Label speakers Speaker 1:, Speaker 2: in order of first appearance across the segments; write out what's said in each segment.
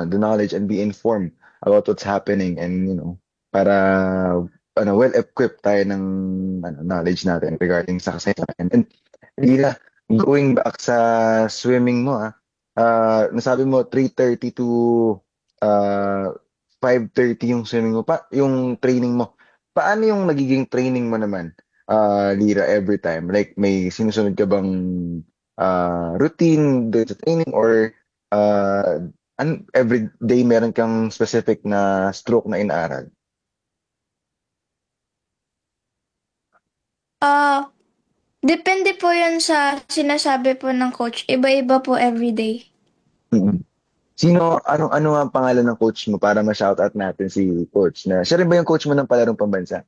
Speaker 1: the knowledge and be informed about what's happening, and para well-equipped tayo ng knowledge natin regarding sa kasaysayan. And Lila, going back sa swimming mo, nasabi mo 3:30 to uh, 5:30 yung swimming mo, yung training mo. Paano yung nagiging training mo naman, Lira, every time? Like, may sinusunod ka bang routine doon sa training, or every day meron kang specific na stroke na inaaral?
Speaker 2: Ah, depende po 'yun sa sinasabi po ng coach. Iba-iba po everyday.
Speaker 1: Mm. Ano ang pangalan ng coach mo para ma-shoutout natin si coach na siya rin ba yung coach mo ng palarong pambansa?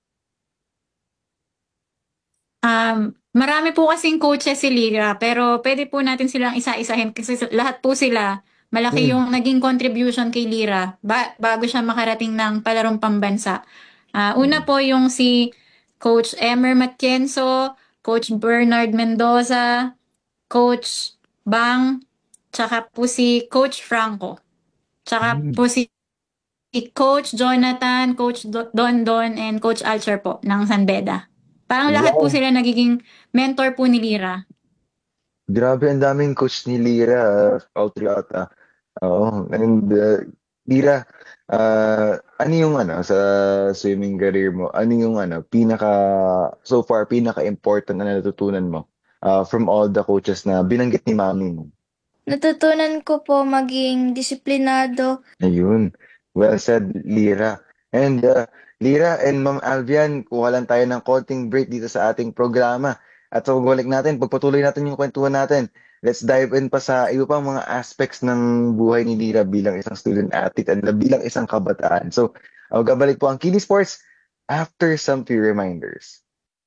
Speaker 3: Marami po kasing coaches si Lira, pero pwede po natin silang isa-isahin kasi lahat po sila malaki
Speaker 1: Mm.
Speaker 3: yung naging contribution kay Lira bago siya makarating ng palarong pambansa. Una
Speaker 1: Mm.
Speaker 3: po yung si Coach Emer Matienzo, Coach Bernard Mendoza, Coach Bang, tsaka po si Coach Franco, tsaka
Speaker 1: Mm.
Speaker 3: po si Coach Jonathan, Coach Don Don, and Coach Alcher po ng San Beda. Parang lahat po
Speaker 1: Wow,
Speaker 3: sila nagiging mentor po ni Lira.
Speaker 1: grabe, ang daming coach ni Lira, all throughout. Oo, and Lira, ano yung sa swimming career mo? Ano yung so far, pinaka-important na natutunan mo from all the coaches na binanggit ni mami mo?
Speaker 2: Natutunan ko po maging disiplinado.
Speaker 1: Ayun. Well said, Lira. And Lira and Ma'am Alvian, kuha lang tayo ng konting break dito sa ating programa. At sa pagbalik natin, pagpatuloy natin yung kwentuhan natin. Let's dive in pa sa iba pang mga aspects ng buhay ni Lira bilang isang student athlete and bilang isang kabataan. So, gabalik po ang Kili Sports after some few reminders.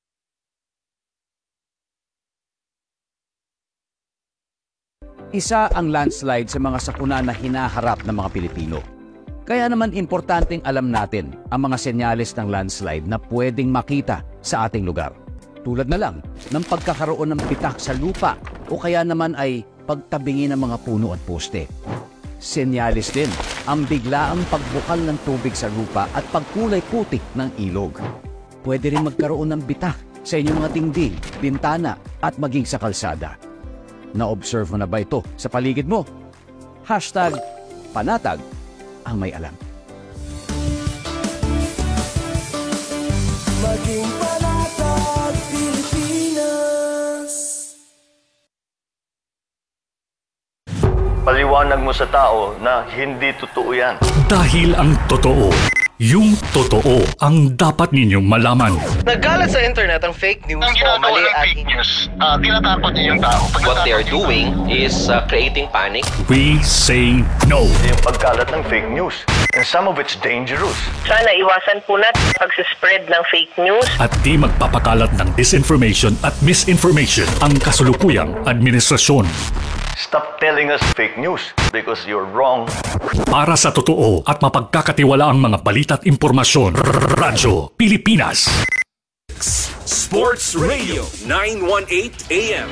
Speaker 4: Isa ang landslide sa mga sakuna na hinaharap ng mga Pilipino. Kaya naman importanteng alam natin ang mga senyales ng landslide na pwedeng makita sa ating lugar. Tulad na lang ng pagkakaroon ng pitak sa lupa o kaya naman ay pagtabingi ng mga puno at poste. Senyales din ang biglaang pagbukal ng tubig sa lupa at pagkulay putik ng ilog. Pwede rin magkaroon ng bitak sa inyong mga dingding, bintana at maging sa kalsada. Na-observe mo na ba ito sa paligid mo? #panatag ang may alam.
Speaker 5: Maging Panatag Pilipinas.
Speaker 6: Paliwanag mo sa tao na hindi totoo yan.
Speaker 7: Dahil ang totoo, yung totoo ang dapat ninyong malaman.
Speaker 8: Nagkalat sa internet ang fake news
Speaker 9: Ang
Speaker 8: o
Speaker 9: ginagawa
Speaker 8: mali
Speaker 9: ng
Speaker 8: at
Speaker 9: fake news, tinatakot niyo yung tao.
Speaker 10: What they are doing is creating panic.
Speaker 7: We say no.
Speaker 6: Yung pagkalat ng fake news. And some of it's dangerous.
Speaker 11: Sana iwasan po natin pagsispread ng fake news.
Speaker 7: At di magpapakalat ng disinformation at misinformation ang kasulukuyang administrasyon.
Speaker 6: Stop telling us fake news because you're wrong.
Speaker 7: Para sa totoo at mapagkakatiwalaang mga balita at impormasyon, Radyo Pilipinas.
Speaker 12: Sports Radio 918 AM.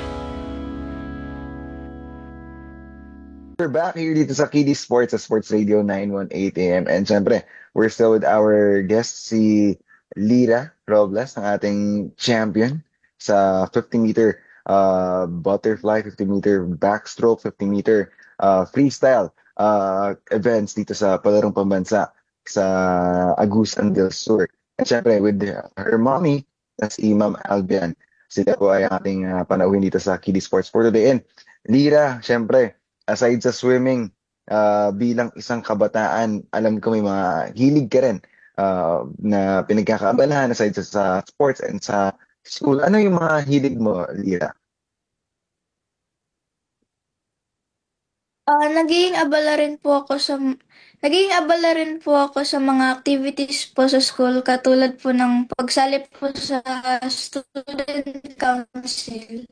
Speaker 1: We're back here dito sa Kili Sports, sa Sports Radio 918 AM. And syempre, we're still with our guest, si Lira Robles, ang ating champion sa 50-meter butterfly, 50-meter backstroke, 50-meter freestyle events dito sa Palarong Pambansa sa Agusan del Sur. And syempre, with her mommy, that's si Ma'am Albian. Sila po ay ang ating panauhin dito sa Kili Sports for today. And Lira, syempre, aside sa swimming, bilang isang kabataan, alam ko may mga hilig ka rin na pinagkakaabalahan aside sa sports and sa school. Ano yung mga hilig mo, Lira?
Speaker 2: Naging abala rin po ako sa mga activities po sa school katulad po ng pagsali po sa student council.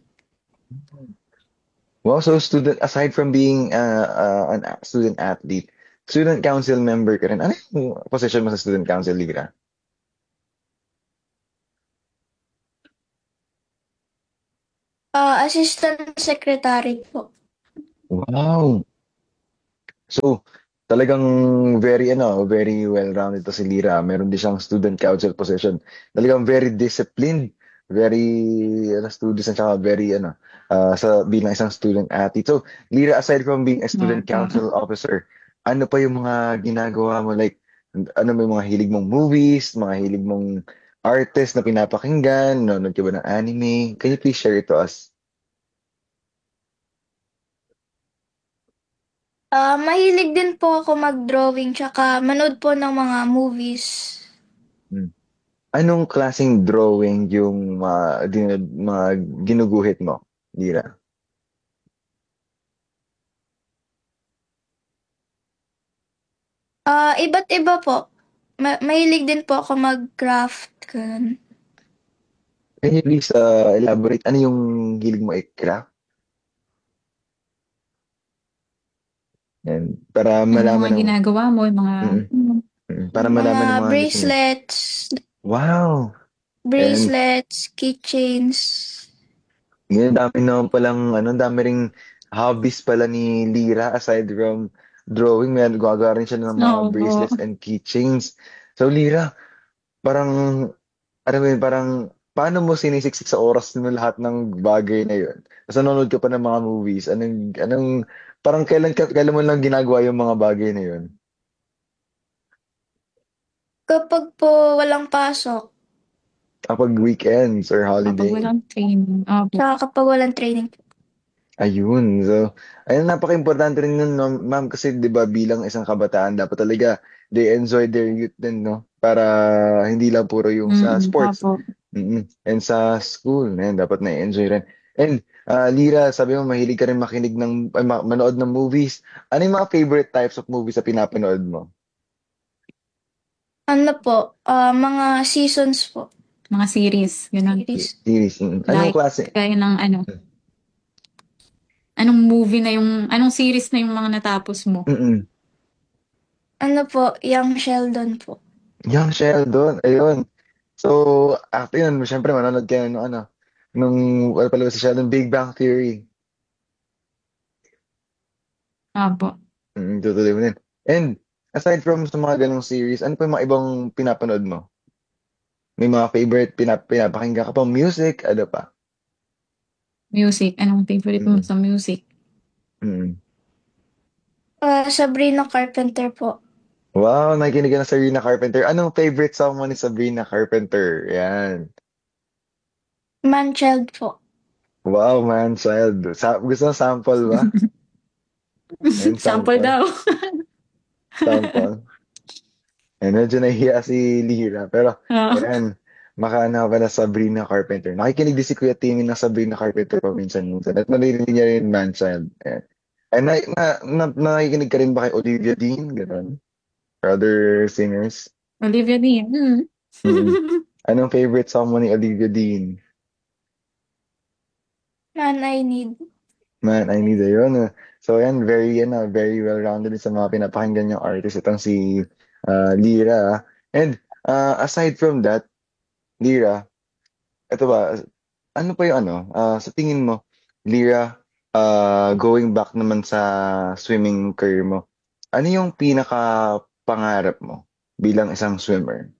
Speaker 1: Wow, so aside from being an student athlete, student council member ka rin. Ano yung position mo sa student council, Lira?
Speaker 2: Assistant secretary po.
Speaker 1: Wow. So, Talagang very well-rounded to si Lira. Meron din siyang student council position. Talagang very disciplined, very studious at saka very sa bilang isang student athlete. So, Lira, aside from being a student
Speaker 3: Opo.
Speaker 1: council officer, ano pa yung mga ginagawa mo? Like, ano may mga hilig mong movies, mga hilig mong artist na pinapakinggan, nanonood ka ba ng anime? Can you please share it to us?
Speaker 2: Mahilig din po ako mag-drawing tsaka manood po ng mga movies.
Speaker 1: Hmm. Anong klaseng drawing yung mga ginuguhit mo, Lira?
Speaker 2: Iba't iba po. Mahilig din po ako mag-craft. Ganun.
Speaker 1: Can you please elaborate? Ano yung hilig mo i-craft? And para
Speaker 3: Anong
Speaker 1: malaman
Speaker 3: mga
Speaker 1: ng
Speaker 3: ginagawa mo, yung mga
Speaker 1: mm, para
Speaker 2: Yung mga
Speaker 1: malaman ng mga listeners. Wow! And
Speaker 2: keychains.
Speaker 1: yun, dami naman palang, dami ring hobbies pala ni Lira aside from drawing. May gagawa rin siya ng mga
Speaker 3: Opo.
Speaker 1: bracelets and keychains. So, Lira, parang, ano mo yun, parang, paano mo sinisiksik sa oras mo lahat ng bagay na yun? Tapos nanonood ka pa ng mga movies. Parang kailan mo lang ginagawa yung mga bagay na yun?
Speaker 2: Kapag po walang pasok,
Speaker 1: Kapag weekends or
Speaker 3: Kapag
Speaker 1: holiday.
Speaker 3: walang training. Opo.
Speaker 2: tsaka kapag walang training.
Speaker 1: Ayun. So, ayun, napaka-importante rin nun, no, ma'am, kasi 'di ba bilang isang kabataan, dapat talaga they enjoy their youth din, no? Para hindi lang puro yung sa sports.
Speaker 3: Opo.
Speaker 1: And sa school, ayun, dapat na-enjoy rin. And Lira, sabi mo mahilig ka rin makinig manood ng movies. Ano yung mga favorite types of movies na pinapanood mo?
Speaker 2: Ano po, mga seasons po.
Speaker 3: Mga series. Ganun.
Speaker 2: Series.
Speaker 1: Series. Anong
Speaker 3: Like,
Speaker 1: klase?
Speaker 3: kaya ng anong movie na yung, anong series na yung mga natapos mo?
Speaker 1: Mm-mm.
Speaker 2: Ano po, Young Sheldon po.
Speaker 1: Young Sheldon, ayun. So, after yun, syempre manonood kayo nung, wala pala si Sheldon, Big Bang Theory.
Speaker 3: Opo.
Speaker 1: Tutuloy mo din. And, aside from sa mga ganong series, ano pa yung mga ibang pinapanood mo? May mga favorite pinapakinggan ka pa? Music? Ano pa?
Speaker 3: Music. Anong favorite mo
Speaker 1: Mm,
Speaker 3: sa music?
Speaker 1: mm.
Speaker 2: Sabrina Carpenter po.
Speaker 1: Wow, nakikinig ka na Sabrina Carpenter. Anong favorite song mo ni Sabrina Carpenter? Yan.
Speaker 2: Man-child po.
Speaker 1: Wow, man, child. Gusto mo sample ba? Ayun,
Speaker 3: Sample
Speaker 1: sample.
Speaker 3: daw.
Speaker 1: Sample. Medyo nahihiya si Lira. Pero,
Speaker 3: Oo.
Speaker 1: ayan, makaana pala Sabrina Carpenter. Nakikinig din si Kuya Timmy ng Sabrina Carpenter paminsan-minsan. At naririnig niya rin Man-Child. Ayan. And nakikinig ka rin ba kay Olivia Dean? Ganon. Or other singers?
Speaker 3: Olivia Dean.
Speaker 1: Mm. Anong favorite song mo ni Olivia Dean?
Speaker 2: Man I Need.
Speaker 1: Man, I Need a yun. So, ayan, very well-rounded sa mga pinapakinggan niyang artist. Itong si Lira. And, aside from that, Lira, ito ba, ano pa yung sa tingin mo, Lira, going back naman sa swimming career mo, ano yung pinaka pangarap mo bilang isang swimmer?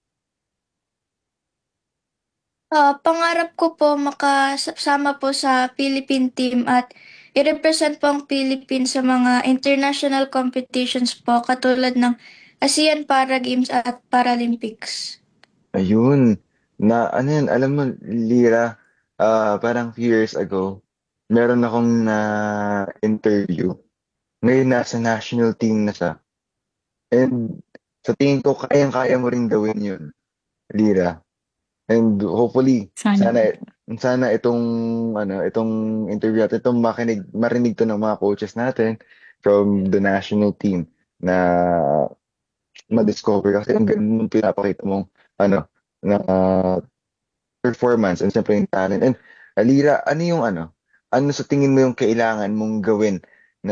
Speaker 2: Pangarap ko po makasama po sa Philippine team at i-represent po ang Philippines sa mga international competitions po katulad ng ASEAN Para Games at Paralympics.
Speaker 1: Ayun, ano yan, alam mo, Lira, parang few years ago, meron akong na-interview. Ngayon nasa national team na siya. And sa tingin ko, kayang-kaya mo rin gawin yun, Lira. And hopefully,
Speaker 3: Sana.
Speaker 1: sana itong interview natin, marinig to ng mga coaches natin from the national team na ma-discover kasi ang ganda ng pinapakita mong na performance and siyempre yung talent. And Alira, ano sa tingin mo yung kailangan mong gawin na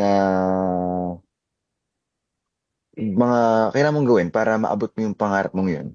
Speaker 1: kailangan mong gawin para maabot mo yung pangarap mong yun?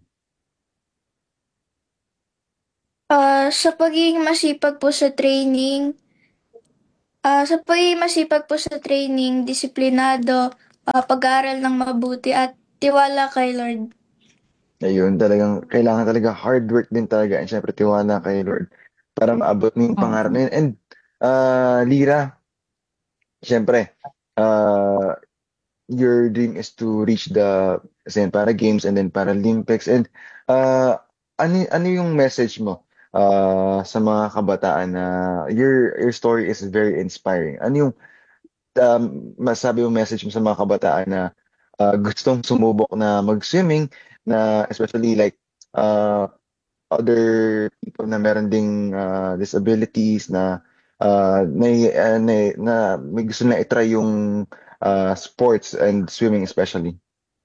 Speaker 2: Sa pagiging masipag po sa training, disiplinado, pag-aaral ng mabuti at tiwala kay Lord.
Speaker 1: Ayun, talagang kailangan talaga hard work din talaga and syempre tiwala kay Lord para maabot mo yung pangarap na yun. And Lira, syempre, uh, your dream is to reach the Para Games and then Paralympics. And ano yung message mo sa mga kabataan na your story is very inspiring? Ano yung masabi mo message mo sa mga kabataan na gustong sumubok na mag-swimming na especially like uh, other people na meron ding disabilities na may gusto na itry yung sports and swimming especially.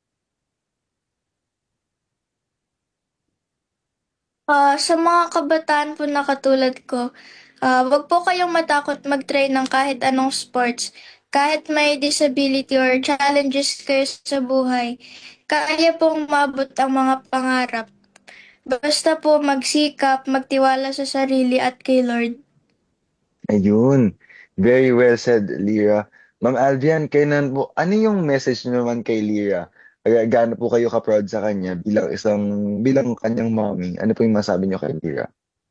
Speaker 2: Sa mga kabataan po na katulad ko, wag po kayong matakot mag-try ng kahit anong sports. Kahit may disability or challenges kayo sa buhay, kaya pong mabot ang mga pangarap. Basta po magsikap, magtiwala sa sarili at kay Lord.
Speaker 1: Ayun. Very well said, Lyra. Ma'am Alvian, ano yung message nyo naman kay Lyra? Gaano po kayo ka-proud sa kanya bilang kanyang mommy? Ano po yung masabi nyo kay Lyra?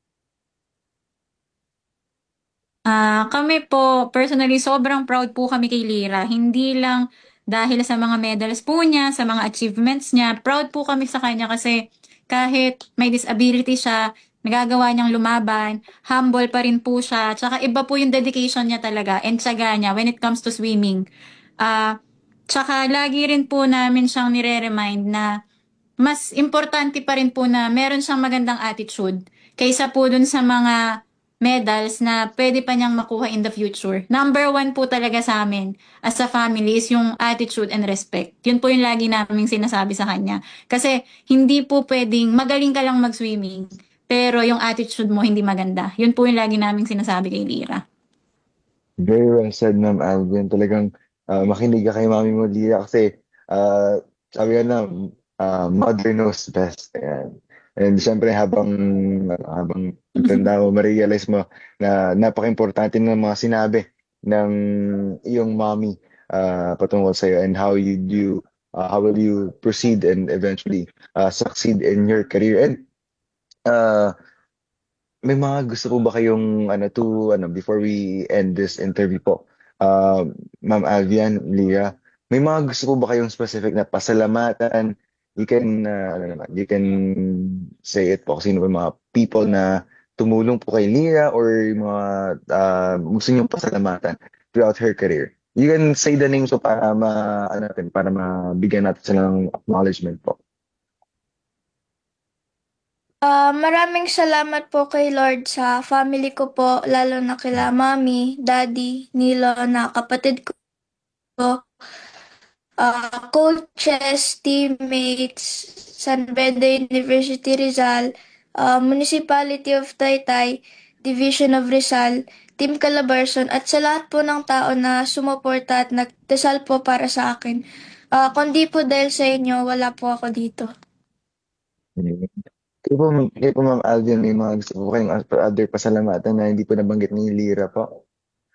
Speaker 3: Kami po, personally, sobrang proud po kami kay Lyra. Hindi lang dahil sa mga medals po niya, sa mga achievements niya. Proud po kami sa kanya kasi kahit may disability siya, nagagawa niyang lumaban, humble pa rin po siya. Tsaka iba po yung dedication niya talaga and tiyaga niya when it comes to swimming. Tsaka lagi rin po namin siyang nire-remind na mas importante pa rin po na meron siyang magandang attitude kaysa po dun sa mga medals na pwede pa niyang makuha in the future. Number one po talaga sa amin as a family is yung attitude and respect. Yun po yung lagi naming sinasabi sa kanya. Kasi hindi po pwedeng magaling ka lang mag-swimming pero yung attitude mo hindi maganda. Yun po yung lagi naming sinasabi kay Lyra.
Speaker 1: Very well said, Ma'am Alvin. Talagang makinig ka kay mami mo, Lyra, kasi sabi nga na, mother knows best. Ayan. And syempre, habang tanda mo, ma-realize mo na napaka-importante ng mga sinabi ng iyong mommy patungkol sa'yo and how will you proceed and eventually succeed in your career. And uh, may mga gusto po ba kayong before we end this interview po, uh, Ma'am Alvian, Leah, may mga gusto po ba kayong specific na pasalamatan? You can say it po kung sino ba yung mga people na tumulong po kay Leah or yung mga gusto niyong pasalamatan throughout her career. You can say the names so para mabigyan natin sila ng acknowledgement po.
Speaker 2: Maraming salamat po kay Lord sa family ko po, lalo na kila Mami, Daddy, Nilo, na kapatid ko, coaches, teammates, San Beda University Rizal, Municipality of Taytay, Division of Rizal, Team Calabarzon, at sa lahat po ng tao na sumuporta at nagdasal po para sa akin. Kundi po dahil sa inyo, wala po ako dito.
Speaker 1: Kayo po, Ma'am Alvin, may mga gusto po kayong other pasalamatan na hindi po nabanggit ni Lira po.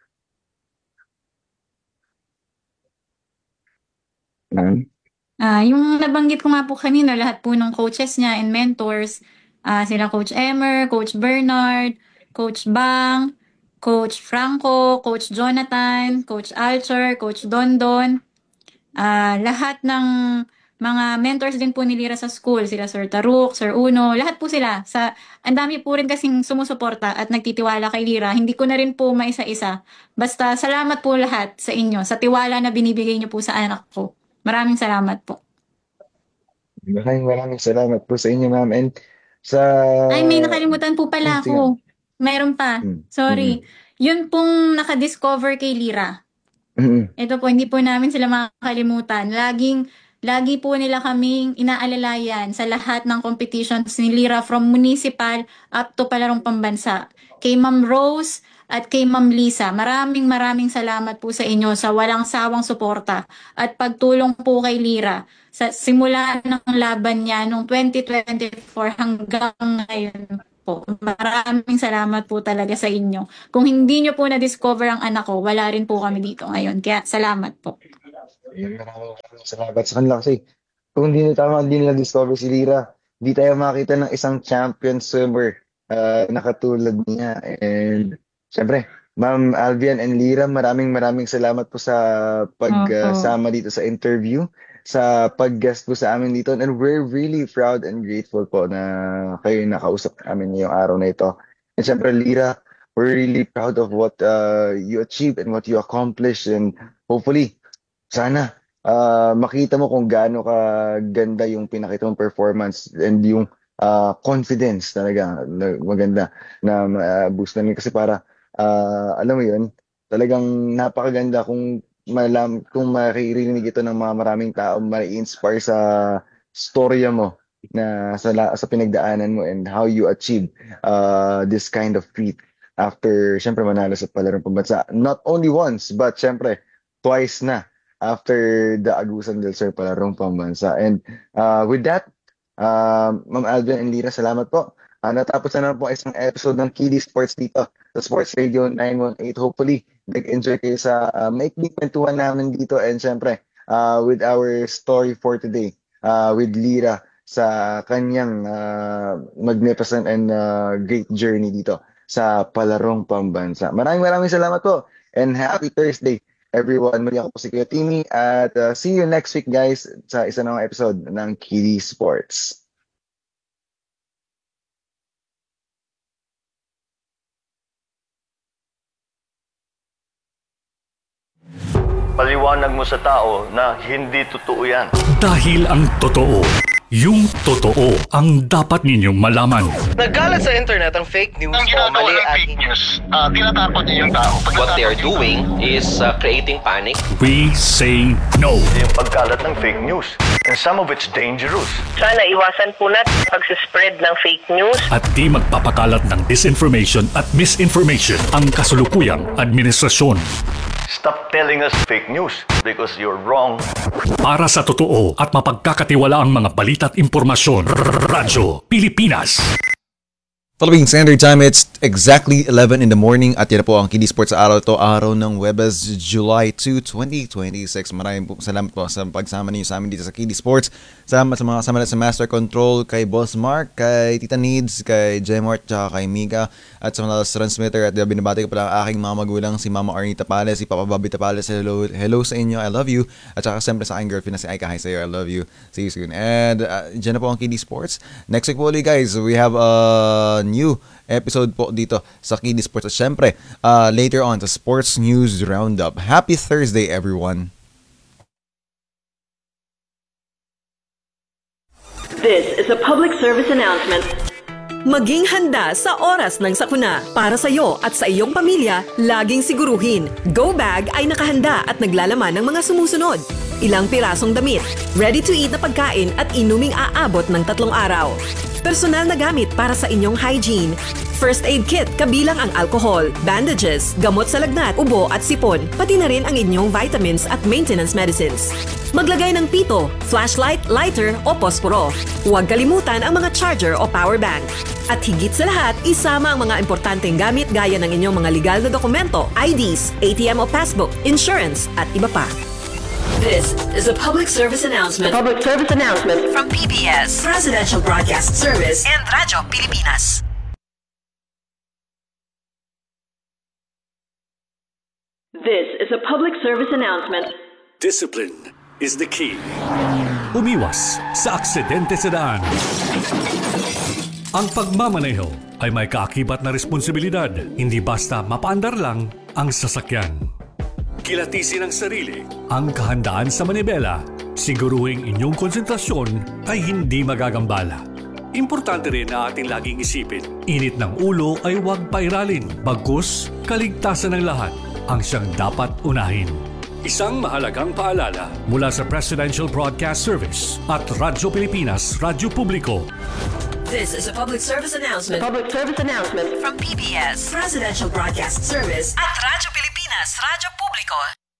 Speaker 1: Ma'am?
Speaker 3: Yung nabanggit ko nga po kanina, lahat po ng coaches niya and mentors, sila Coach Emer, Coach Bernard, Coach Bang, Coach Franco, Coach Jonathan, Coach Alcher, Coach Dondon, lahat ng mga mentors din po ni Lira sa school, sila Sir Taruk, Sir Uno, lahat po sila. Ang dami po rin kasing sumusuporta at nagtitiwala kay Lira. Hindi ko na rin po maisa-isa. Basta salamat po lahat sa inyo, sa tiwala na binibigay niyo po sa anak ko. Maraming salamat po.
Speaker 1: Maraming salamat po sa inyo, ma'am. And
Speaker 3: Ay, may nakalimutan po pala ako. Mayroon pa. Sorry. Yun pong nakadiscover kay Lira. Ito po, hindi po namin sila makakalimutan. Lagi po nila kaming inaalalayan sa lahat ng competitions ni Lira from municipal up to palarong pambansa. Kay Ma'am Rose at kay Ma'am Lisa, maraming salamat po sa inyo sa walang sawang suporta at pagtulong po kay Lira sa simula ng laban niya noong 2024 hanggang ngayon po. Maraming salamat po talaga sa inyo. Kung hindi nyo po na-discover ang anak ko, wala rin po kami dito ngayon. Kaya salamat po.
Speaker 1: Maraming salamat sa kanila kasi kung hindi nila discover si Lira, di tayo makita ng isang champion swimmer na katulad niya. And syempre, Ma'am Albian and Lira, maraming salamat po sa pagsama dito sa interview, sa pag-guest po sa amin dito. And we're really proud and grateful po na kayo yung nakausap namin ngayong araw na ito. And syempre, Lira, we're really proud of what you achieved and what you accomplished. And hopefully, sana makita mo kung gaano ka ganda yung pinakita mong performance and yung confidence talaga na maganda na boost namin kasi para alam mo yun, talagang napakaganda kung maririnig ito ng mga maraming tao, ma-inspire sa storya mo na sa pinagdaanan mo and how you achieve this kind of feat after syempre manalo sa palarong pambansa. Not only once, but syempre twice na after the Agusan del Sur palarong pambansa. And with that, Ma'am Alvin and Lira, salamat po. Natapos na po isang episode ng Kiddy Sports dito sa Sports Radio 918. Hopefully, nag-enjoy kayo sa maikling kwentuhan namin dito. And syempre, with our story for today, with Lira sa kanyang magnificent and great journey dito sa palarong pambansa. Maraming salamat po. And happy Thursday, everyone. Muli ako po si Kuya Timmy at see you next week guys sa isa na episode ng Kiddy Sports.
Speaker 6: Paliwanag mo sa tao na hindi totoo yan.
Speaker 7: Dahil ang totoo, yung totoo ang dapat ninyong malaman.
Speaker 8: Nagkalat sa internet ang fake news
Speaker 9: Ang
Speaker 8: o
Speaker 9: ginagawa
Speaker 8: mali
Speaker 9: ng
Speaker 8: at
Speaker 9: fake news, tinatakot niyo yung tao.
Speaker 10: What they are doing is creating panic.
Speaker 7: We say no.
Speaker 6: Yung pagkalat ng fake news. And some of it's dangerous.
Speaker 11: Sana iwasan po natin pag-spread ng fake news.
Speaker 7: At di magpapakalat ng disinformation at misinformation ang kasulukuyang administrasyon.
Speaker 6: Stop telling us fake news because you're wrong.
Speaker 7: Para sa totoo at mapagkakatiwalaang mga balita at impormasyon, Radyo Pilipinas.
Speaker 13: Philippine Standard Time, it's exactly 11 in the morning at yan po ang Kiddy Sports sa araw to, araw ng Webes, July 2, 2026. Maraming po salamat po sa pagsama niyo sa amin dito sa Kiddy Sports. Salamat sa mga kasama sa Master Control, kay Boss Mark, kay Tita Needs, kay Jemart, tsaka kay Mika, at sa mga transmitter. At binabati ko pala ang aking mga magulang, si Mama Arnita Pales, si Papa Bobby Tapales. Hello sa inyo, I love you. At saka siyempre sa aking girlfriend na si Aika, hi sa'yo, I love you. See you soon. And dyan na po ang Kiddy Sports. Next week po ulit guys, we have a new episode po dito sa Kiddy Sports. At syempre, later on sa Sports News Roundup. Happy Thursday, everyone!
Speaker 14: This is a public service announcement. Maging handa sa oras ng sakuna. Para sa iyo at sa iyong pamilya, laging siguruhin, Go Bag ay nakahanda at naglalaman ng mga sumusunod. Ilang pirasong damit, ready-to-eat na pagkain at inuming aabot ng 3 araw. Personal na gamit para sa inyong hygiene. First aid kit kabilang ang alcohol, bandages, gamot sa lagnat, ubo at sipon, pati na rin ang inyong vitamins at maintenance medicines. Maglagay ng pito, flashlight, lighter o posporo. Huwag kalimutan ang mga charger o power bank. At higit sa lahat, isama ang mga importanteng gamit gaya ng inyong mga legal na dokumento, IDs, ATM o passbook, insurance at iba pa. This is a public service announcement.
Speaker 11: Public service announcement
Speaker 14: From PBS, Presidential Broadcast Service, and Radyo Pilipinas. This is a public service announcement.
Speaker 12: Discipline is the key. Umiwas sa aksidente sa daan. Ang pagmamaneho ay may kaakibat na responsibilidad. Hindi basta mapaandar lang ang sasakyan. Kilatisin ang sarili, ang kahandaan sa manibela. Siguruhing inyong konsentrasyon ay hindi magagambala. Importante rin na ating laging isipin, init ng ulo ay huwag pairalin. Bagkus, kaligtasan ng lahat ang siyang dapat unahin. Isang mahalagang paalala mula sa Presidential Broadcast Service at Radyo Pilipinas, Radyo Publiko.
Speaker 14: This is a public service announcement.
Speaker 11: Public service announcement
Speaker 14: From PBS, Presidential Broadcast Service, at Radyo Pilipinas, Radyo Publiko.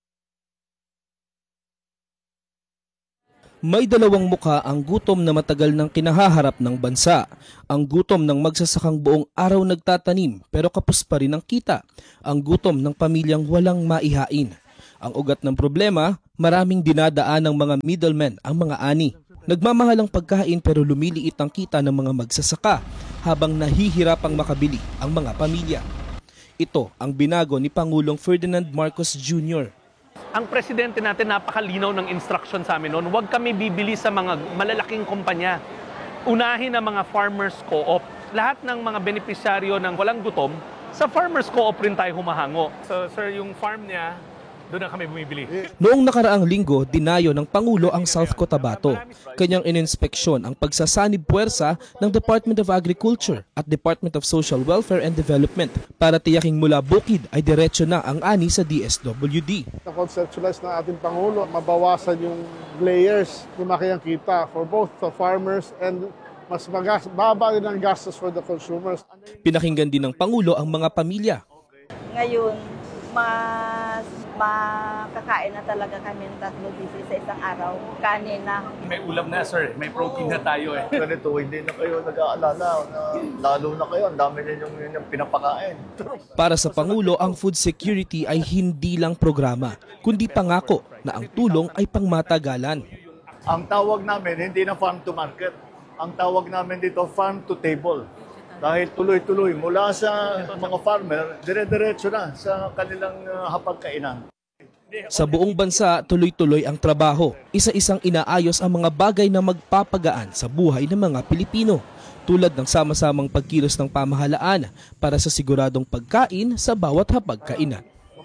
Speaker 15: May dalawang muka ang gutom na matagal nang kinahaharap ng bansa. Ang gutom ng magsasakang buong araw nagtatanim pero kapos pa rin ang kita. Ang gutom ng pamilyang walang maihain. Ang ugat ng problema, maraming dinadaan ng mga middlemen ang mga ani. Nagmamahal ang pagkain pero lumiliit ang kita ng mga magsasaka habang nahihirapang makabili ang mga pamilya. Ito ang binago ni Pangulong Ferdinand Marcos Jr.
Speaker 16: Ang presidente natin napakalinaw ng instruction sa amin noon, huwag kami bibili sa mga malalaking kumpanya. Unahin ang mga farmers co-op. Lahat ng mga benepisyaryo ng walang gutom, sa farmers co-op rin tayo humahango. So sir, yung farm niya, doon na kami bumibili.
Speaker 15: Noong nakaraang linggo, dinayo ng Pangulo ang South Cotabato. Kanyang ininspeksyon ang pagsasanib puwersa ng Department of Agriculture at Department of Social Welfare and Development para tiyaking mula bukid ay diretso na ang ani sa DSWD.
Speaker 17: Na-conceptualize ng ating Pangulo, mabawasan yung layers, lumaki ang kita for both the farmers and mas baba din ang gastos for the consumers.
Speaker 15: Pinakinggan din ng Pangulo ang mga pamilya.
Speaker 18: Ngayon, mas makakain na talaga kami ng 3 beses sa isang araw. Kanin na.
Speaker 16: May ulam na sir, may protein na tayo eh.
Speaker 9: Ganito, hindi na kayo nag-aalala. Lalo na kayo, ang dami ninyong pinapakain.
Speaker 15: Para sa Pangulo, ang food security ay hindi lang programa, kundi pangako na ang tulong ay pangmatagalan.
Speaker 9: Ang tawag namin, hindi na farm to market. Ang tawag namin dito, farm to table. Dahil tuloy-tuloy mula sa mga farmer, dire-diretso na sa kanilang hapagkainan.
Speaker 15: Sa buong bansa, tuloy-tuloy ang trabaho. Isa-isang inaayos ang mga bagay na magpapagaan sa buhay ng mga Pilipino, tulad ng sama-samang pagkilos ng pamahalaan para sa siguradong pagkain sa bawat hapagkainan.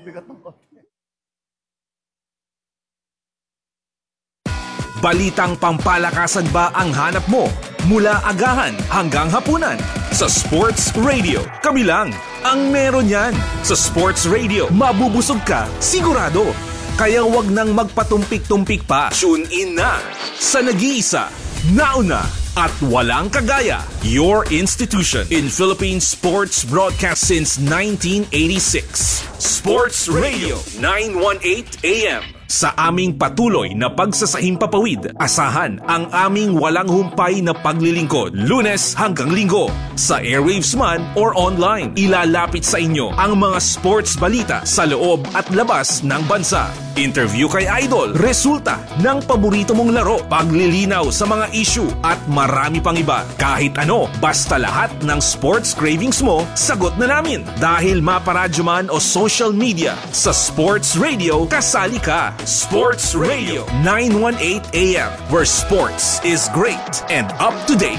Speaker 19: Balitang pampalakasan ba ang hanap mo? Mula agahan hanggang hapunan. Sa Sports Radio, kami lang ang meron yan. Sa Sports Radio, mabubusog ka, sigurado. Kaya wag nang magpatumpik-tumpik pa. Tune in na sa nag-iisa, nauna at walang kagaya. Your institution in Philippine sports broadcast since 1986. Sports Radio 918 AM. Sa aming patuloy na pagsasahimpapawid, asahan ang aming walang humpay na paglilingkod, Lunes hanggang Linggo. Sa airwaves man or online, ilalapit sa inyo ang mga sports balita sa loob at labas ng bansa. Interview kay Idol, resulta ng paborito mong laro, paglilinaw sa mga issue at marami pang iba. Kahit ano, basta lahat ng sports cravings mo, sagot na namin. Dahil maparadyo man o social media, sa Sports Radio, kasali ka. Sports Radio 918 AM, where sports is great and up to date.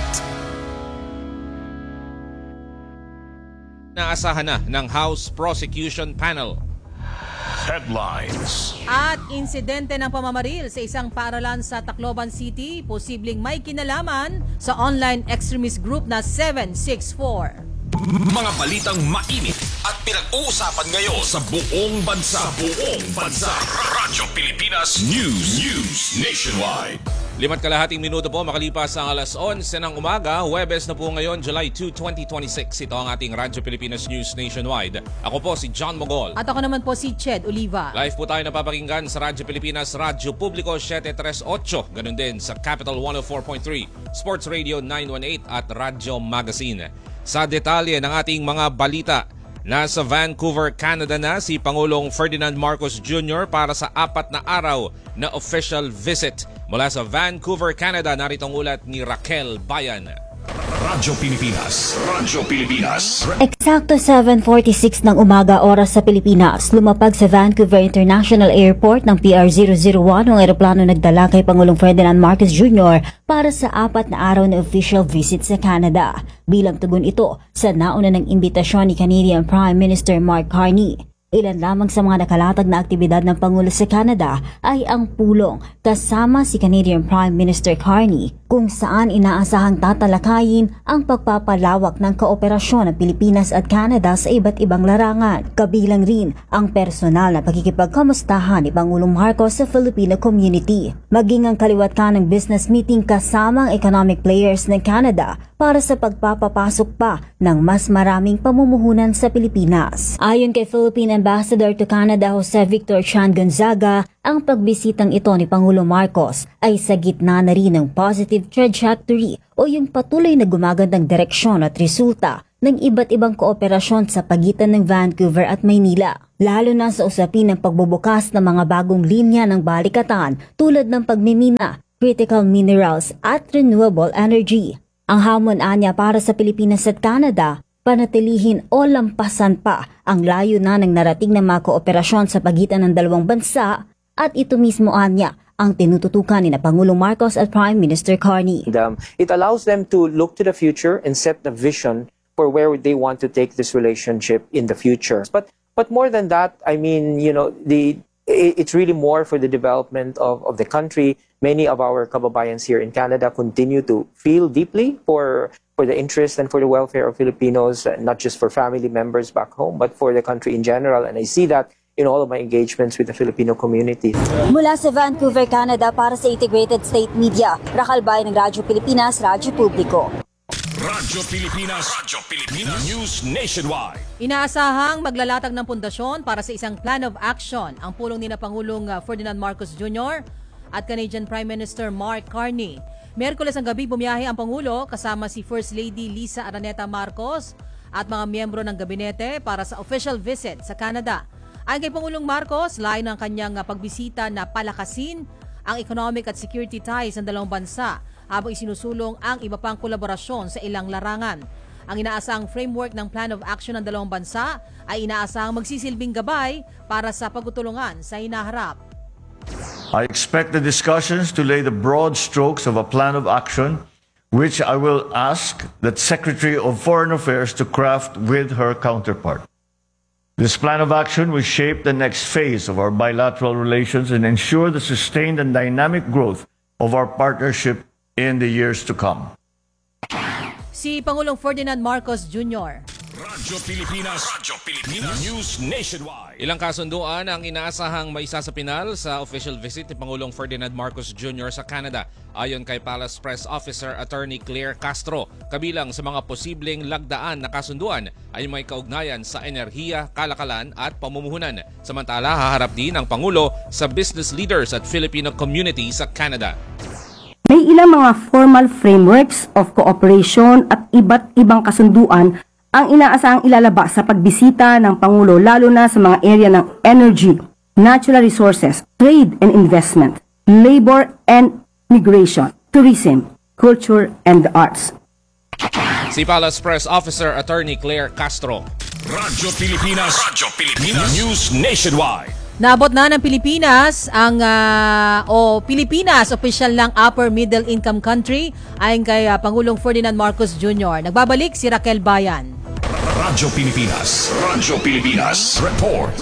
Speaker 10: Naasahan na ng House Prosecution Panel.
Speaker 12: Headlines.
Speaker 20: At insidente ng pamamaril sa isang paaralan sa Tacloban City, posibleng may kinalaman sa online extremist group na 764.
Speaker 19: Mga balitang mainit at pinag-uusapan ngayon sa buong bansa. Radyo Pilipinas News Nationwide.
Speaker 10: 5 minuto po makalipas ang alas 11 ng umaga. Huwebes na po ngayon, July 2, 2026. Ito ang ating Radyo Pilipinas News Nationwide. Ako po si John Mogol.
Speaker 20: At ako naman po si Ched Oliva.
Speaker 10: Live po tayo napapakinggan sa Radyo Pilipinas, Radyo Publico 738. Ganun din sa Capital 104.3, Sports Radio 918 at Radyo Magazine. Sa detalye ng ating mga balita, nasa Vancouver, Canada na si Pangulong Ferdinand Marcos Jr. para sa 4 na araw na official visit. Mula sa Vancouver, Canada, narito ang ulat ni Raquel Bayan.
Speaker 12: Radyo Pilipinas.
Speaker 21: Eksakto 7:46 ng umaga oras sa Pilipinas, lumapag sa Vancouver International Airport ng PR001 ang eroplano nagdala kay Pangulong Ferdinand Marcos Jr. para sa 4 na araw na official visit sa Canada. Bilang tugon ito sa nauna ng imbitasyon ni Canadian Prime Minister Mark Carney. Ilan lamang sa mga nakalatag na aktibidad ng Pangulo sa Canada ay ang pulong kasama si Canadian Prime Minister Carney kung saan inaasahang tatalakayin ang pagpapalawak ng kooperasyon ng Pilipinas at Canada sa iba't ibang larangan. Kabilang rin ang personal na pakikipagkamustahan ni Pangulong Marcos sa Filipino community. Maging ang kaliwat ka ng business meeting kasamang economic players ng Canada para sa pagpapapasok pa ng mas maraming pamumuhunan sa Pilipinas. Ayon kay Philippine Ambassador to Canada Jose Victor Chan Gonzaga, ang pagbisitang ito ni Pangulo Marcos ay sa gitna na rin ng positive trajectory o yung patuloy na gumagandang direksyon at resulta ng iba't ibang kooperasyon sa pagitan ng Vancouver at Maynila, lalo na sa usapin ng pagbubukas ng mga bagong linya ng balikatan tulad ng pagmimina, critical minerals at renewable energy. Ang hamon anya para sa Pilipinas at Canada, panatilihin o lampasan pa ang layo na ng narating na mga kooperasyon sa pagitan ng dalawang bansa at ito mismo anya ang tinututukan ni Pangulong Marcos at Prime Minister Carney.
Speaker 4: It allows them to look to the future and set the vision for where they want to take this relationship in the future. But more than that, I mean, it's really more for the development of the country. Many of our kababayans here in Canada continue to feel deeply for the interest and for the welfare of Filipinos, not just for family members back home, but for the country in general. And I see that in all of my engagements with the Filipino community.
Speaker 21: Mula sa Vancouver, Canada para sa Integrated State Media, Rakal Bayan ng Radyo Pilipinas, Radyo Publiko.
Speaker 19: Radyo Pilipinas News Nationwide.
Speaker 20: Inaasahang maglalatag ng pundasyon para sa isang plan of action ang pulong ni Pangulong Ferdinand Marcos Jr. at Canadian Prime Minister Mark Carney. Miyerkules ang gabi bumiyahe ang Pangulo kasama si First Lady Lisa Araneta Marcos at mga miyembro ng gabinete para sa official visit sa Canada. Ayon kay Pangulong Marcos, layo ng kanyang pagbisita na palakasin ang economic at security ties ng dalawang bansa habang isinusulong ang iba pang kolaborasyon sa ilang larangan. Ang inaasahang framework ng plan of action ng dalawang bansa ay inaasahang magsisilbing gabay para sa pagtutulungan sa hinaharap.
Speaker 9: I expect the discussions to lay the broad strokes of a plan of action, which I will ask the Secretary of Foreign Affairs to craft with her counterpart. This plan of action will shape the next phase of our bilateral relations and ensure the sustained and dynamic growth of our partnership in the years to come.
Speaker 20: Si Pangulong Ferdinand Marcos Jr.
Speaker 19: Radyo Pilipinas News Nationwide.
Speaker 10: Ilang kasunduan ang inaasahang maisa sa pinal sa official visit ni Pangulong Ferdinand Marcos Jr. sa Canada. Ayon kay Palace Press Officer Attorney Claire Castro, kabilang sa mga posibleng lagdaan na kasunduan ay may kaugnayan sa enerhiya, kalakalan at pamumuhunan. Samantala, haharap din ang Pangulo sa business leaders at Filipino community sa Canada.
Speaker 22: May ilang mga formal frameworks of cooperation at iba't ibang kasunduan ang inaasahang ilalabas sa pagbisita ng Pangulo lalo na sa mga area ng energy, natural resources, trade and investment, labor and migration, tourism, culture and the arts.
Speaker 10: Si Palace Press Officer Attorney Claire Castro.
Speaker 19: Radyo Pilipinas News Nationwide.
Speaker 20: Naabot na ng Pilipinas ang Pilipinas official ng upper middle income country ayon kay Pangulong Ferdinand Marcos Jr. Nagbabalik si Raquel Bayan.
Speaker 19: Radyo Pilipinas Report.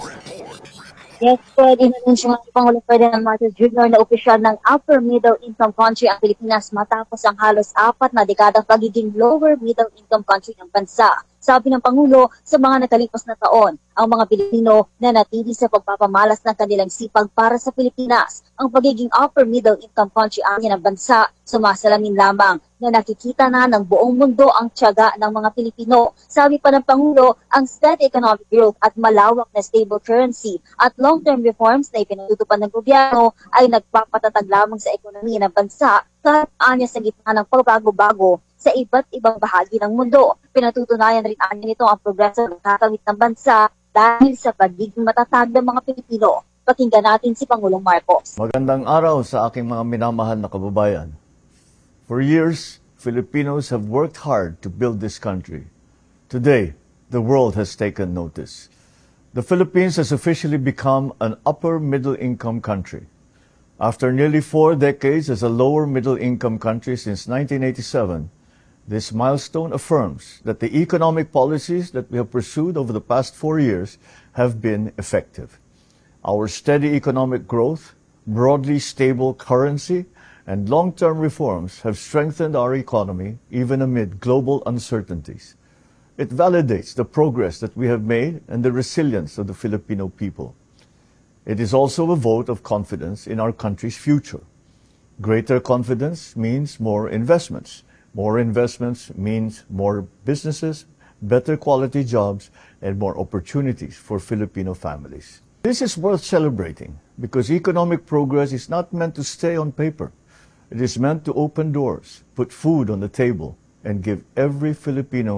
Speaker 21: Yes, pwede na rin siya ng Pangulong Ferdinand Marcos Jr. na opisyal ng upper middle income country ang Pilipinas matapos ang halos 4 na dekadang pagiging lower middle income country ng bansa. Sabi ng Pangulo, sa mga nakalipas na taon, ang mga Pilipino na natili sa pagpapamalas ng kanilang sipag para sa Pilipinas. Ang pagiging upper middle income country anya ng bansa, sumasalamin lamang na nakikita na ng buong mundo ang tiyaga ng mga Pilipino. Sabi pa ng Pangulo, ang steady economic growth at malawak na stable currency at long-term reforms na ipinatutupad ng gobyerno ay nagpapatatag lamang sa ekonomiya ng bansa kahit anya sa gitna ng pagbago-bago sa iba't ibang bahagi ng mundo. Pinatutunayan rin anya nito ang progreso ng kakawit ng bansa dahil sa pagiging matatag ng mga Pilipino. Pakinggan natin si Pangulong Marcos.
Speaker 9: Magandang araw sa aking mga minamahal na kababayan. For years, Filipinos have worked hard to build this country. Today, the world has taken notice. The Philippines has officially become an upper middle income country. After nearly 4 decades as a lower middle income country since 1987, this milestone affirms that the economic policies that we have pursued over the past 4 years have been effective. Our steady economic growth, broadly stable currency, and long-term reforms have strengthened our economy even amid global uncertainties. It validates the progress that we have made and the resilience of the Filipino people. It is also a vote of confidence in our country's future. Greater confidence means more investments. More investments means more businesses, better quality jobs, and more opportunities for Filipino families. This is worth celebrating because economic progress is not meant to stay on paper. It is meant to open doors, put food on the table, and give every Filipino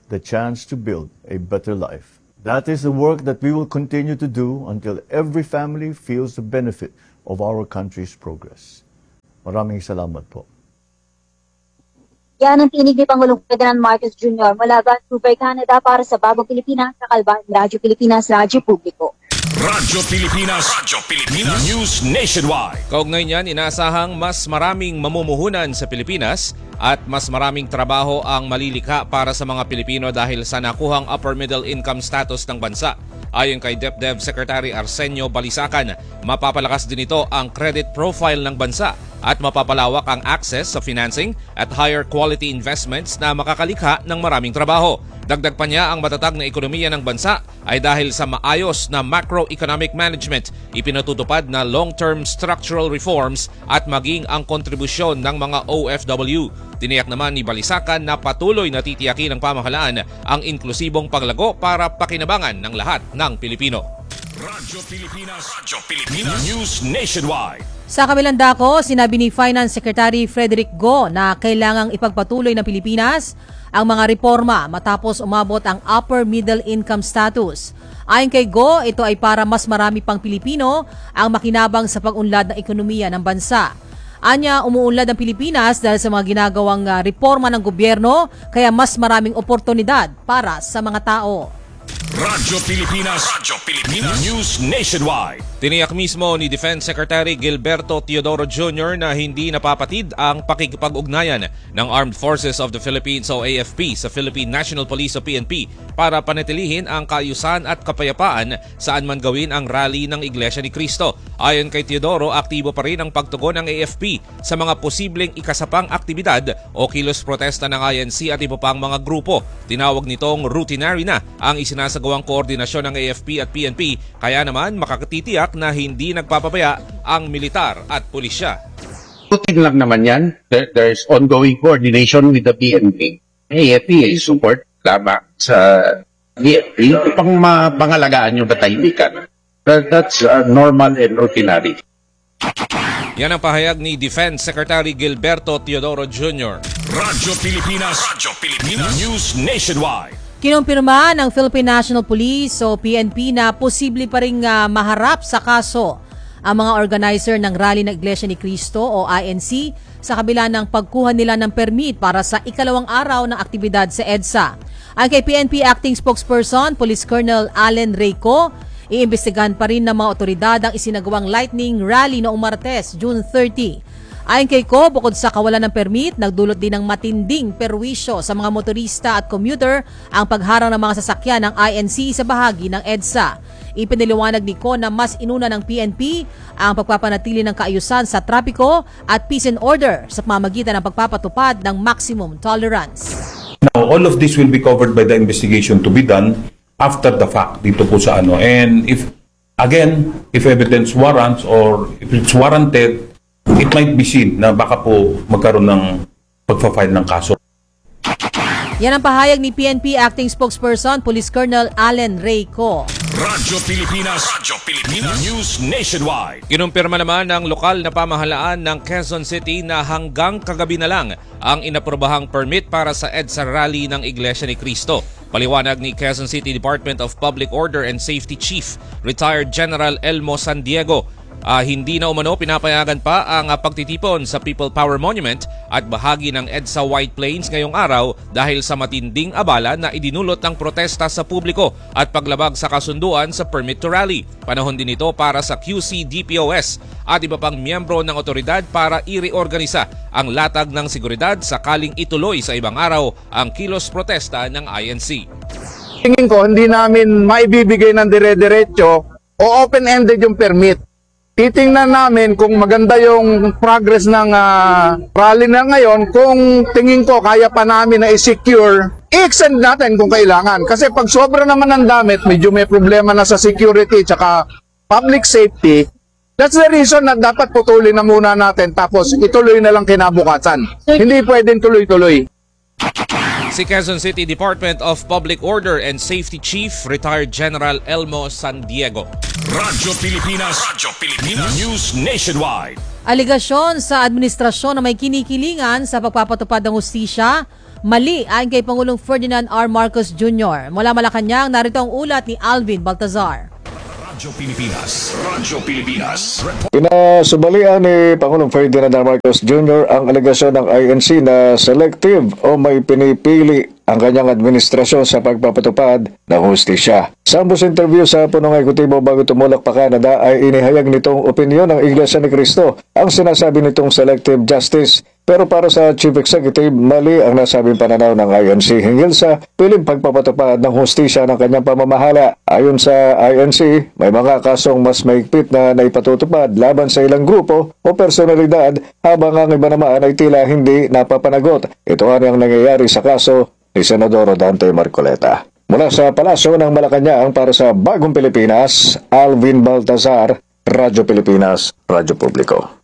Speaker 9: the chance to build a better life. That is the work that we will continue to do until every family feels the benefit of our country's progress. Maraming salamat po.
Speaker 21: Yan ang tinig ni Pangulong Ferdinand Marcos Jr. mula Vancouver, Canada para sa Bagong Pilipinas sa Kalban, Radyo Pilipinas, Radyo Publiko.
Speaker 19: Radyo Pilipinas News Nationwide.
Speaker 10: Kaugnay niyan, inaasahang mas maraming mamumuhunan sa Pilipinas at mas maraming trabaho ang malilika para sa mga Pilipino dahil sa nakuhang upper middle income status ng bansa. Ayon kay DepDev Secretary Arsenio Balisacan, mapapalakas din ito ang credit profile ng bansa at mapapalawak ang access sa financing at higher quality investments na makakalikha ng maraming trabaho. Dagdag pa niya, ang matatag na ekonomiya ng bansa ay dahil sa maayos na macroeconomic management, ipinatutupad na long-term structural reforms at maging ang kontribusyon ng mga OFW. Tiniyak naman ni Balisacan na patuloy na titiyakin ng pamahalaan ang inklusibong paglago para pakinabangan ng lahat ng Pilipino.
Speaker 19: Radyo Pilipinas News Nationwide.
Speaker 20: Sa kabilang dako, sinabi ni Finance Secretary Frederick Go na kailangang ipagpatuloy ng Pilipinas ang mga reforma matapos umabot ang upper middle income status. Ayon kay Go, ito ay para mas marami pang Pilipino ang makinabang sa pag-unlad ng ekonomiya ng bansa. Anya, umuunlad ang Pilipinas dahil sa mga ginagawang reforma ng gobyerno, kaya mas maraming oportunidad para sa mga tao.
Speaker 19: Radyo Pilipinas News Nationwide.
Speaker 10: Tiniyak mismo ni Defense Secretary Gilberto Teodoro Jr. na hindi napapatid ang pakikipag-ugnayan ng Armed Forces of the Philippines o AFP sa Philippine National Police o PNP para panatilihin ang kaayusan at kapayapaan saan man gawin ang rally ng Iglesia ni Cristo. Ayon kay Teodoro, aktibo pa rin ang pagtugon ng AFP sa mga posibleng ikasapang aktibidad o kilos protesta ng INC at iba pang mga grupo. Tinawag nitong routinary na ang isinasagawang koordinasyon ng AFP at PNP, kaya naman makakatitiyak na hindi nagpapabaya ang militar at pulisya.
Speaker 2: Routine lang naman yan. There's ongoing coordination with the PNP. AFP ay support lamang sa PNP pang mapangalagaan yung katahimikan. That's normal and routinary.
Speaker 10: Yan ang pahayag ni Defense Secretary Gilberto Teodoro Jr.
Speaker 19: Radyo Pilipinas News Nationwide.
Speaker 20: Kinumpirma ng Philippine National Police o PNP na posible pa ring maharap sa kaso ang mga organizer ng Rally ng Iglesia ni Cristo o INC sa kabila ng pagkuha nila ng permit para sa ikalawang araw ng aktibidad sa EDSA. Ang kay PNP Acting Spokesperson, Police Colonel Allen Reyco, iimbestigahan pa rin ng mga otoridad ang isinagawang lightning rally noong Martes, June 30. Ayon kay Ko, bukod sa kawalan ng permit, nagdulot din ng matinding perwisyo sa mga motorista at commuter ang pagharang ng mga sasakyan ng INC sa bahagi ng EDSA. Ipiniliwanag ni Ko na mas inuna ng PNP ang pagpapanatili ng kaayusan sa trapiko at peace and order sa pamamagitan ng pagpapatupad ng maximum tolerance.
Speaker 5: Now, all of this will be covered by the investigation to be done after the fact dito po sa ano. And if evidence warrants or if it's warranted, it might be seen na baka po magkaroon ng pagpa-file ng kaso.
Speaker 20: Yan ang pahayag ni PNP Acting Spokesperson, Police Colonel Allen Reyco.
Speaker 19: Radyo Pilipinas News Nationwide.
Speaker 10: Kinumpirma naman ng lokal na pamahalaan ng Quezon City na hanggang kagabi na lang ang inaprobahang permit para sa EDSA rally ng Iglesia ni Cristo. Paliwanag ni Quezon City Department of Public Order and Safety Chief, Retired General Elmo San Diego, hindi na umano pinapayagan pa ang pagtitipon sa People Power Monument at bahagi ng EDSA White Plains ngayong araw dahil sa matinding abala na idinulot ng protesta sa publiko at paglabag sa kasunduan sa permit to rally. Panahon din ito para sa QC DPOS at iba pang miyembro ng otoridad para i-reorganisa ang latag ng seguridad sakaling ituloy sa ibang araw ang kilos protesta ng INC.
Speaker 23: Tingin ko hindi namin maibibigay ng dire-diretso o open-ended yung permit. Titingnan namin kung maganda yung progress ng rally na ngayon. Kung tingin ko kaya pa namin na i-secure, i-extend natin kung kailangan. Kasi pag sobra naman ang damit, medyo may problema na sa security tsaka public safety. That's the reason na dapat putulin na muna natin tapos ituloy na lang kinabukasan. Hindi pwedeng tuloy-tuloy.
Speaker 10: Si Quezon City Department of Public Order and Safety Chief, Retired General Elmo San Diego.
Speaker 19: Radyo Pilipinas News Nationwide.
Speaker 20: Aligasyon sa administrasyon na may kinikilingan sa pagpapatupad ng hustisya Mali ayon kay Pangulong Ferdinand R. Marcos Jr. Mula Malacanang, narito ang ulat ni Alvin Baltazar.
Speaker 19: Radyo Pilipinas. Radyo Pilipinas.
Speaker 1: Pinasubalian ni Pangulong Ferdinand R. Marcos Jr. ang alegasyon ng INC na selective o may pinipili ang kanyang administrasyon sa pagpapatupad ng hustisya. Sa ambos interview sa punong ekutibo bago tumulak pa Canada ay inihayag nitong opinyon ng Iglesia ni Cristo ang sinasabi nitong selective justice. Pero para sa Chief Executive, mali ang nasabing pananaw ng INC hinggil sa piling pagpapatupad ng hustisya ng kanyang pamamahala. Ayon sa INC, may mga kasong mas maigpit na naipatutupad laban sa ilang grupo o personalidad habang ang iba naman ay tila hindi napapanagot. Ito ang nangyayari sa kaso ni Senador Rodante Marcoleta. Mula sa Palasyo ng Malacanang para sa Bagong Pilipinas, Alvin Baltazar, Radyo Pilipinas, Radyo Publiko.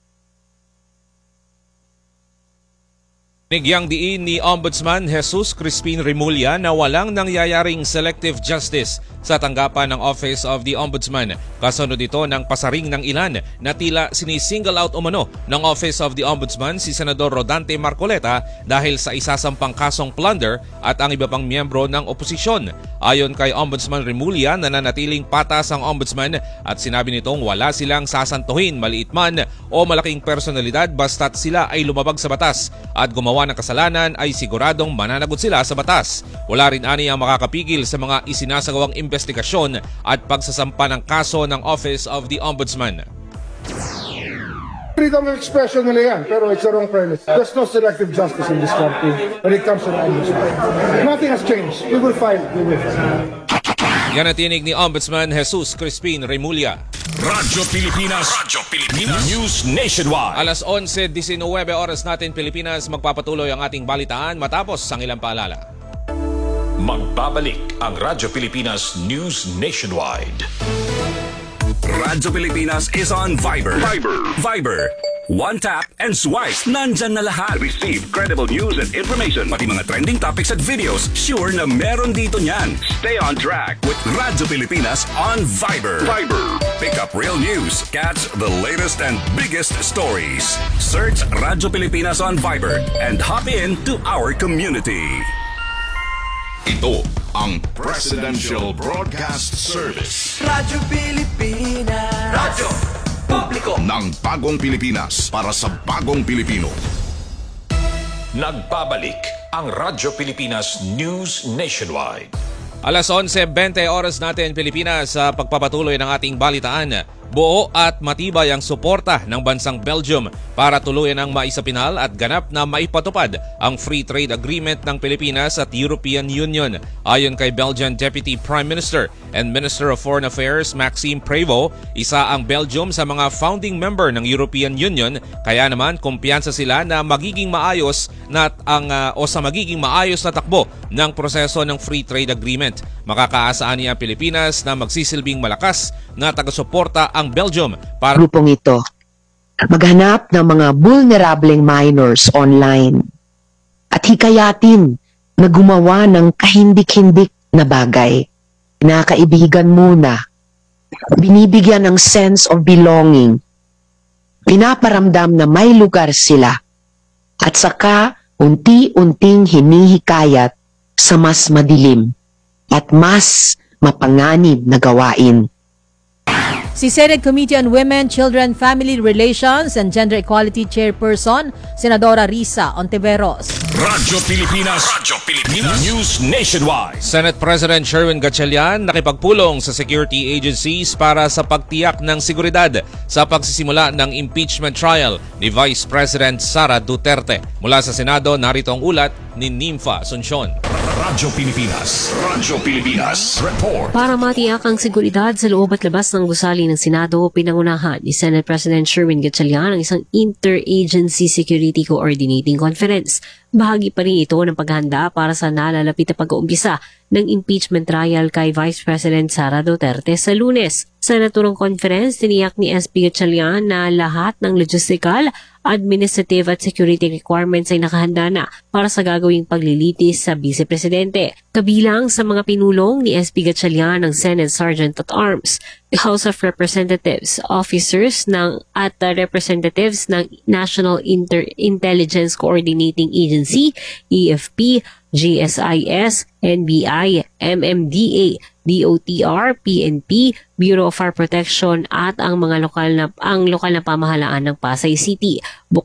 Speaker 10: Nigyang diin ni Ombudsman Jesus Crispin Remulla na walang nangyayaring selective justice sa tanggapan ng Office of the Ombudsman. Kasunod ito ng pasaring ng ilan na tila sinisingle out umano ng Office of the Ombudsman si Senador Rodante Marcoleta dahil sa isasampang kasong plunder at ang iba pang miyembro ng oposisyon. Ayon kay Ombudsman Remulla, nananatiling patas ang Ombudsman at sinabi nitong wala silang sasantuhin, maliit man o malaking personalidad basta't sila ay lumabag sa batas at gumawa ng kasalanan ay siguradong mananagot sila sa batas. Wala rin ani ang makakapigil sa mga isinasagawang investigasyon at pagsasampa ng kaso ng Office of the Ombudsman.
Speaker 17: Freedom of expression nila yan, pero it's the wrong premise. There's no selective justice in this country when it comes to the ombudsman. Nothing has changed. We will fight.
Speaker 10: Yan ang tinig ni Ombudsman Jesus Crispin Remulla.
Speaker 19: Radyo Pilipinas. Radyo Pilipinas. News Nationwide.
Speaker 10: Alas 11:19 oras natin Pilipinas, magpapatuloy ang ating balitaan matapos ang ilang paalala.
Speaker 19: Magbabalik ang Radyo Pilipinas News Nationwide. Radyo Pilipinas is on Viber. Viber. One tap and swipe. Nandyan na lahat. Receive credible news and information. Pati mga trending topics at videos. Sure na meron dito niyan. Stay on track with Radyo Pilipinas on Viber. Pick up real news. Catch the latest and biggest stories. Search Radyo Pilipinas on Viber and hop in to our community.
Speaker 3: Ito ang Presidential Broadcast Service.
Speaker 8: Radyo Pilipinas. Radyo Publiko
Speaker 3: ng Bagong Pilipinas para sa Bagong Pilipino.
Speaker 19: Nagbabalik ang Radyo Pilipinas News Nationwide.
Speaker 10: Alas 11:20 oras natin Pilipinas sa pagpapatuloy ng ating balitaan. Buo at matibay ang suporta ng bansang Belgium para tuluyan ang maisapinal at ganap na maipatupad ang Free Trade Agreement ng Pilipinas at European Union. Ayon kay Belgian Deputy Prime Minister and Minister of Foreign Affairs Maxime Prévost, isa ang Belgium sa mga founding member ng European Union, kaya naman kumpiyansa sila na magiging maayos na magiging maayos na takbo ng proseso ng Free Trade Agreement. Makakaasaan niya ang Pilipinas na magsisilbing malakas na taga-suporta ang Belgium para
Speaker 24: grupong ito maghanap ng mga vulnerableng minors online at hikayatin na gumawa ng kahindik-hindik na bagay. Pinakaibigan muna, binibigyan ng sense of belonging, pinaparamdam na may lugar sila, at saka unti-unting hinihikayat sa mas madilim at mas mapanganib na gawain.
Speaker 20: Si Senate Committee on Women, Children, Family Relations and Gender Equality Chairperson, Senadora Risa Ontiveros.
Speaker 19: Radyo Pilipinas. Radyo Pilipinas. News Nationwide.
Speaker 10: Senate President Sherwin Gatchalian nakipagpulong sa security agencies para sa pagtiyak ng seguridad sa pagsisimula ng impeachment trial ni Vice President Sara Duterte. Mula sa Senado, narito ang ulat ni Nympha Asuncion.
Speaker 19: Radyo Pilipinas. Radyo Pilipinas. Report.
Speaker 25: Para matiyak ang seguridad sa loob at labas ng gusali ng Senado, pinangunahan ni Senate President Sherwin Gatchalian ang isang Interagency Security Coordinating Conference. Bahagi pa rin ito ng paghahanda para sa nalalapit na pag-uumpisa ng impeachment trial kay Vice President Sara Duterte sa Lunes. Sa Sa naturang conference, tiniyak ni SP Gatchalian na lahat ng logistical, administrative at security requirements ay nakahanda na para sa gagawing paglilitis sa Vice Presidente. Kabilang sa mga pinulong ni SP Gatchalian ng Senate Sergeant at Arms, the House of Representatives, officers at representatives ng National Intelligence Coordinating Agency, EFP, GSIS, NBI, MMDA, DOTR, PNP, Bureau of Fire Protection at ang lokal na pamahalaan ng Pasay City.